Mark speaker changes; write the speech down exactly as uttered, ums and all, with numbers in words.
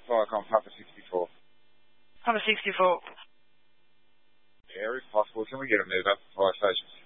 Speaker 1: Flight on Papa sixty-four.
Speaker 2: Papa sixty-four.
Speaker 1: Yeah, if possible, can we get a move up to fire station